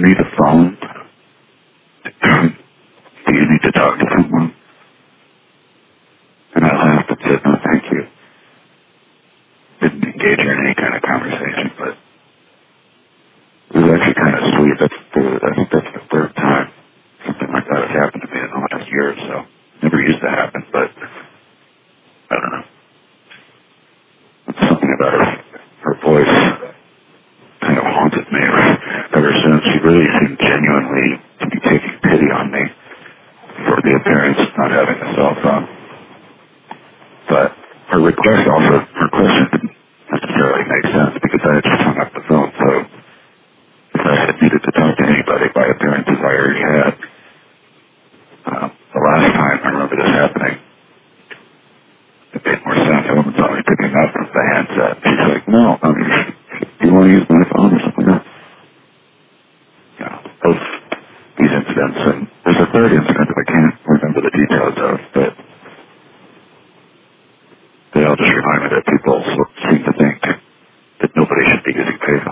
need a phone? Do you need to talk to someone? And I laughed and said, no, thank you. Didn't engage her in any kind of conversation, but it was actually kind of sweet. I think that's the third time something like that has happened to me in the last year or so. Never used to happen, but I don't know. Something about her voice kind of haunted me ever since. She really seemed genuinely to be taking pity on me for the appearance of not having a cell phone. But her question didn't necessarily make sense because I had just hung up the phone, so if I had needed to